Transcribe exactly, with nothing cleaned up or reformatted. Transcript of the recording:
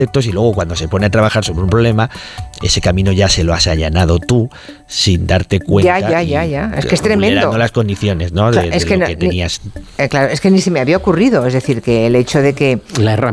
y luego cuando se pone a trabajar sobre un problema, ese camino ya se lo has allanado tú sin darte cuenta. Ya, ya, ya, ya. Es que es vulnerando tremendo. las condiciones, ¿no? De, Claro, es de que lo no, que tenías. Ni, eh, claro, es que ni se me había ocurrido. Es decir, que el hecho de que... La herramienta